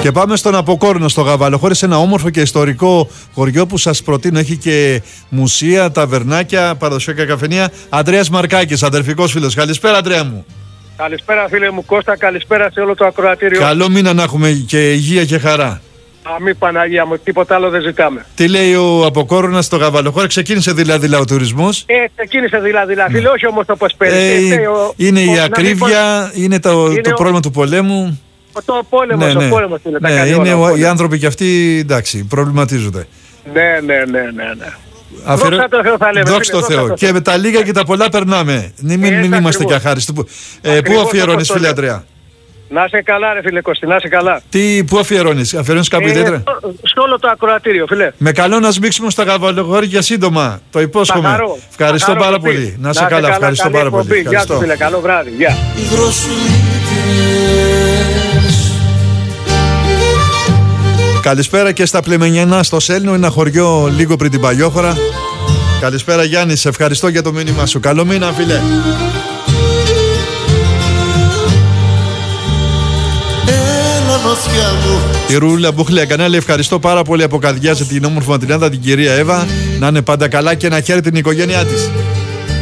Και πάμε στον Αποκόρνο, στο Γαβαλοχώρι, σε ένα όμορφο και ιστορικό χωριό που σας προτείνω. Έχει και μουσεία, ταβερνάκια, παραδοσιακά καφενεία. Ανδρέας Μαρκάκης, αδερφικός φίλος. Καλησπέρα, Ανδρέα μου. Καλησπέρα, φίλε μου Κώστα, καλησπέρα σε όλο το ακροατήριο. Καλό μήνα να έχουμε και υγεία και χαρά. Αμή Παναγία μου, τίποτα άλλο δεν ζητάμε. Τι λέει ο Αποκόρνας στο Γαβαλοχώρι, ξεκίνησε δηλαδή ο τουρισμός. Ξεκίνησε δηλαδή, φίλε, όχι όμως το πως πέρυσι. Είναι η ακρίβεια, είναι το πρόβλημα του πολέμου. Το πόλεμο, ναι, το πόλεμο είναι τα καλή είναι όλα, οι άνθρωποι και αυτοί, εντάξει, προβληματίζονται. Ναι. Δόξα τω Θεώ θα λέμε. Δόξα τω Θεώ. Και με τα λίγα και τα πολλά περνάμε. Μην είμαστε και αχάριστοι. Πού αφιερώνεις, φίλε Ανδρέα? Να είσαι καλά, ρε φίλε Κώστη, να είσαι καλά. Πού αφιερώνεις κάπου ιδιαίτερα? Σε όλο το ακροατήριο, φίλε. Με καλό να σμίξουμε στα Γαβαλοχώρι για σύντομα. Το υπόσχομαι. Ευχαριστώ πάρα πολύ. Να είσαι καλά, ευχαριστώ πάρα πολύ. Γεια σου, φίλε, καλό βράδυ. Γεια. Καλησπέρα και στα Πλεμενιανά, στο Σέλνο, ένα χωριό λίγο πριν την Παλιόχώρα. Καλησπέρα, Γιάννη, σε ευχαριστώ για το μήνυμά σου. Καλό μήνα, φίλε. Η Ρούλα Μπουχλέα Κανάλη, ευχαριστώ πάρα πολύ από καρδιά σε την όμορφη Ματρινάδα, την κυρία Εύα. Να είναι πάντα καλά και να χαίρει την οικογένειά της.